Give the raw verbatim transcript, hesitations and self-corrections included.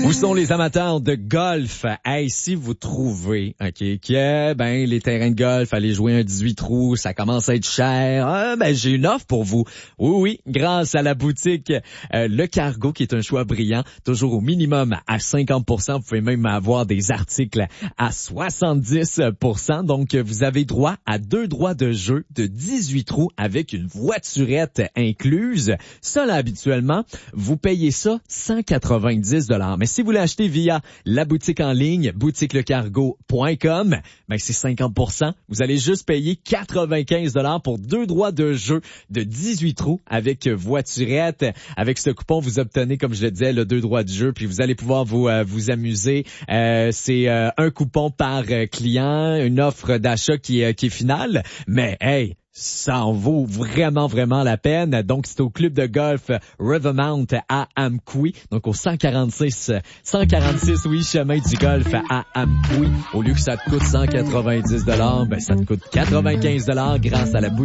Où sont les amateurs de golf? Hey, si vous trouvez, OK, que, ben, les terrains de golf, aller jouer un dix-huit trous, ça commence à être cher, euh, ben, j'ai une offre pour vous. Oui, oui, grâce à la boutique euh, Le Cargo, qui est un choix brillant, toujours au minimum à cinquante pour cent. Vous pouvez même avoir des articles à soixante-dix pour cent. Donc, vous avez droit à deux droits de jeu de dix-huit trous avec une voiturette incluse. Ça, là, habituellement, vous payez ça cent quatre-vingt-dix dollars. Mais si vous l'achetez via la boutique en ligne, boutique le cargo point com, ben c'est cinquante pour cent. Vous allez juste payer quatre-vingt-quinze dollars pour deux droits de jeu de dix-huit trous avec voiturette. Avec ce coupon, vous obtenez, comme je le disais, le deux droits de jeu, puis vous allez pouvoir vous euh, vous amuser. Euh, c'est euh, un coupon par euh, client, une offre d'achat qui est, qui est finale. Mais hey, ça en vaut vraiment, vraiment la peine. Donc, c'est au club de golf Rivermount à Amqui. Donc, au cent quarante-six, cent quarante-six, oui, chemin du golf à Amqui. Au lieu que ça te coûte cent quatre-vingt-dix dollars, ben, ça te coûte quatre-vingt-quinze dollars grâce à la boutique